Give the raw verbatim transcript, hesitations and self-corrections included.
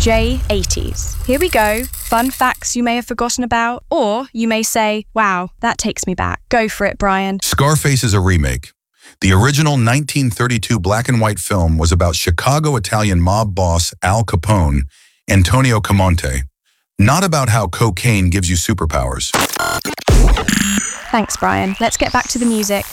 J eighties. Here we go. Fun facts you may have forgotten about, or you may say, wow, that takes me back. Go for it, Brian. Scarface is a remake. The original nineteen thirty-two black and white film was about Chicago Italian mob boss Al Capone, Antonio Camonte, not about how cocaine gives you superpowers. Thanks, Brian. Let's get back to the music.